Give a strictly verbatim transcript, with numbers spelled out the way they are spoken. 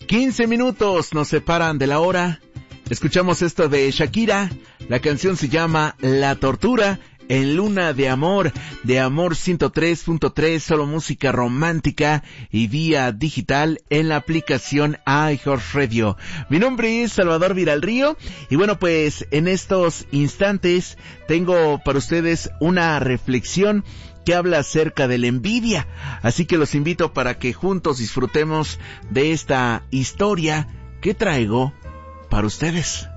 quince minutos nos separan de la hora. Escuchamos esto de Shakira. La canción se llama La Tortura, en Luna de Amor, de Amor ciento tres punto tres, solo música romántica y vía digital en la aplicación iHeartRadio. Mi nombre es Salvador Viralrío y bueno, pues en estos instantes tengo para ustedes una reflexión que habla acerca de la envidia. Así que los invito para que juntos disfrutemos de esta historia que traigo para ustedes.